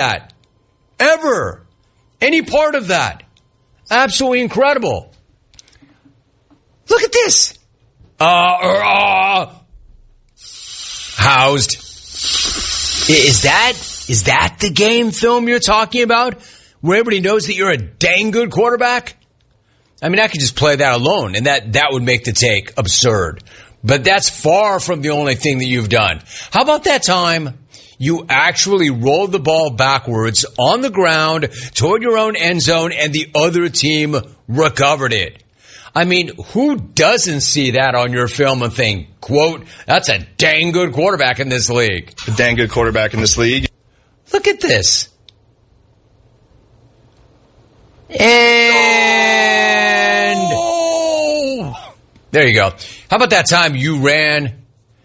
that. Ever. Any part of that. Absolutely incredible. Look at this. Housed. Is that the game film you're talking about? Where everybody knows that you're a dang good quarterback? I mean, I could just play that alone, and that would make the take absurd. But that's far from the only thing that you've done. How about that time you actually rolled the ball backwards on the ground toward your own end zone, and the other team recovered it? I mean, who doesn't see that on your film and think, quote, that's a dang good quarterback in this league? A dang good quarterback in this league. Look at this. And there you go. How about that time you ran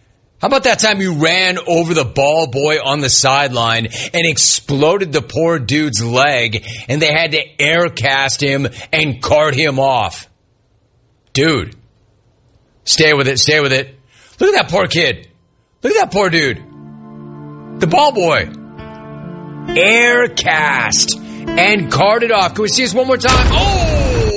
over the ball boy on the sideline and exploded the poor dude's leg, and they had to air cast him and cart him off? Dude, stay with it. Look at that poor kid. Look at that poor dude. The ball boy. Air cast and carted off. Can we see this one more time? Oh!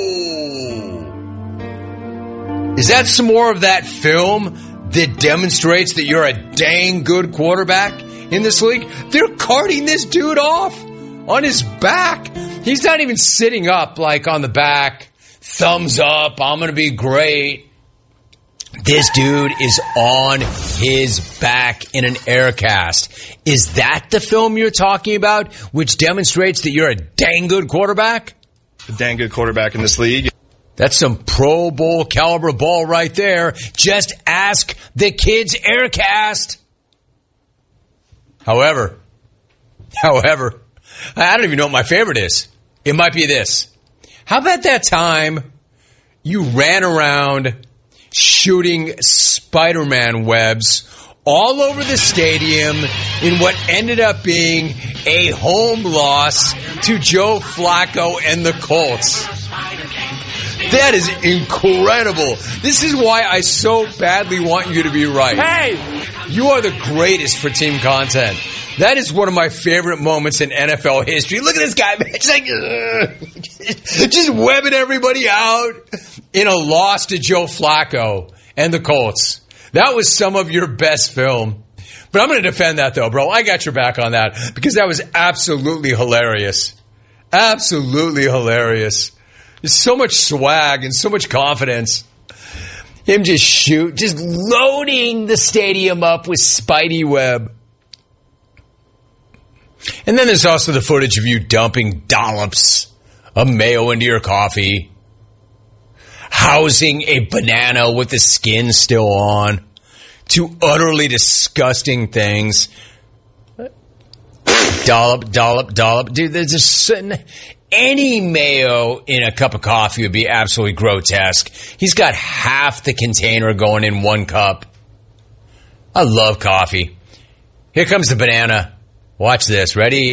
Is that some more of that film that demonstrates that you're a dang good quarterback in this league? They're carting this dude off on his back. He's not even sitting up like on the back. Thumbs up, I'm going to be great. This dude is on his back in an air cast. Is that the film you're talking about, which demonstrates that you're a dang good quarterback? A dang good quarterback in this league. That's some Pro Bowl caliber ball right there. Just ask the kids air cast. However, I don't even know what my favorite is. It might be this. How about that time you ran around shooting Spider-Man webs all over the stadium in what ended up being a home loss to Joe Flacco and the Colts? That is incredible. This is why I so badly want you to be right. Hey! You are the greatest for team content. That is one of my favorite moments in NFL history. Look at this guy, man. Just webbing everybody out in a loss to Joe Flacco and the Colts. That was some of your best film. But I'm going to defend that, though, bro. I got your back on that because that was absolutely hilarious. Absolutely hilarious. There's so much swag and so much confidence. Him just loading the stadium up with Spidey web. And then there's also the footage of you dumping dollops of mayo into your coffee, housing a banana with the skin still on, two utterly disgusting things. Dollop. Dude, there's just any mayo in a cup of coffee would be absolutely grotesque. He's got half the container going in one cup. I love coffee. Here comes the banana. Watch this. Ready?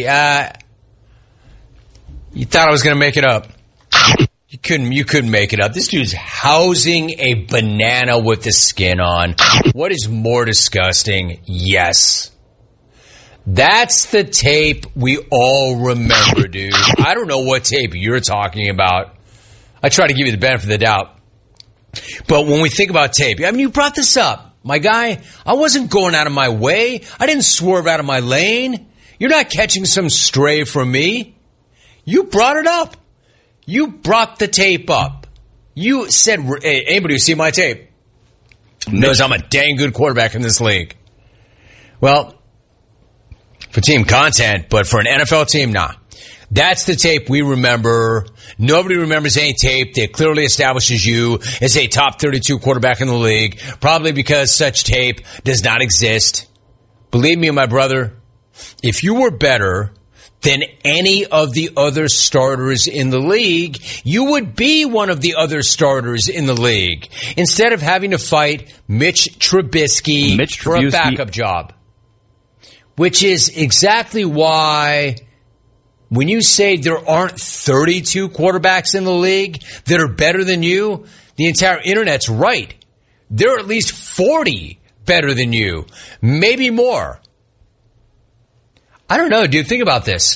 You thought I was going to make it up. You couldn't make it up. This dude's housing a banana with the skin on. What is more disgusting? Yes. That's the tape we all remember, dude. I don't know what tape you're talking about. I try to give you the benefit of the doubt. But when we think about tape, I mean, you brought this up. My guy, I wasn't going out of my way. I didn't swerve out of my lane. You're not catching some stray from me. You brought it up. You brought the tape up. You said, hey, anybody who see my tape knows I'm a dang good quarterback in this league. Well, for team content, but for an NFL team, nah. That's the tape we remember. Nobody remembers any tape that clearly establishes you as a top 32 quarterback in the league, probably because such tape does not exist. Believe me, my brother, if you were better than any of the other starters in the league, you would be one of the other starters in the league instead of having to fight Mitch Trubisky for a backup job. Which is exactly why when you say there aren't 32 quarterbacks in the league that are better than you, the entire internet's right. There are at least 40 better than you, maybe more. I don't know, dude. Think about this.